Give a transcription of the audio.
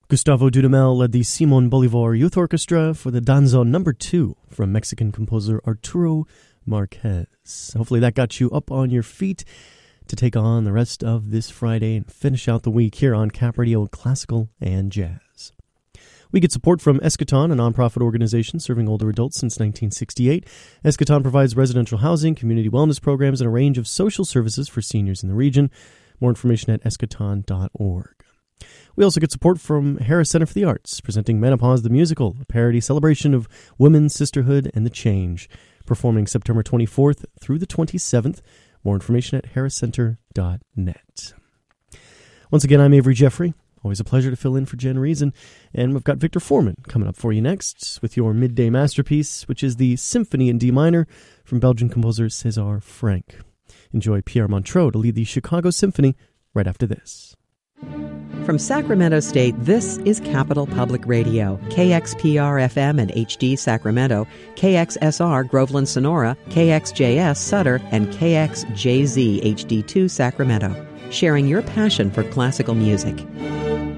Gustavo Dudamel led the Simon Bolivar Youth Orchestra for the Danzón No. 2 from Mexican composer Arturo Marquez. Hopefully that got you up on your feet to take on the rest of this Friday and finish out the week here on Cap Radio Classical and Jazz. We get support from Eschaton, a nonprofit organization serving older adults since 1968. Eschaton provides residential housing, community wellness programs, and a range of social services for seniors in the region. More information at eschaton.org. We also get support from Harris Center for the Arts, presenting Menopause the Musical, a parody celebration of women's sisterhood and the change, performing September 24th through the 27th. More information at harriscenter.net. Once again, I'm Avery Jeffrey. Always a pleasure to fill in for Jen Reason. And we've got Victor Foreman coming up for you next with your midday masterpiece, which is the Symphony in D minor from Belgian composer César Franck. Enjoy Pierre Montreux to lead the Chicago Symphony right after this. From Sacramento State, this is Capital Public Radio, KXPR-FM and HD Sacramento, KXSR Groveland Sonora, KXJS Sutter, and KXJZ HD2 Sacramento, sharing your passion for classical music.